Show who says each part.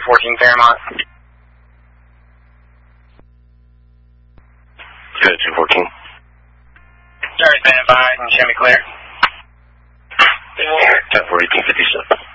Speaker 1: 214 Fairmont.
Speaker 2: Good, 214.
Speaker 1: Sorry, standing by. Can you show me clear?
Speaker 2: 10-4, 1857.